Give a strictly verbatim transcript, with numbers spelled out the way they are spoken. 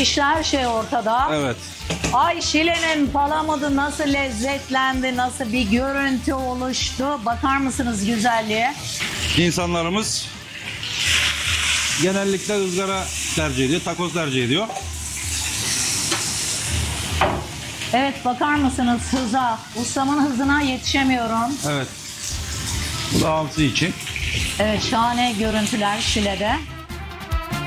İşte her şey ortada. Evet. Ay Şile'nin palamudu nasıl lezzetlendi, nasıl bir görüntü oluştu. Bakar mısınız güzelliğe? İnsanlarımız genellikle ızgara tercih ediyor, takoz tercih ediyor. Evet, bakar mısınız hıza? Ustamın hızına yetişemiyorum. Evet. Bu da altı için. Evet, şahane görüntüler Şile'de.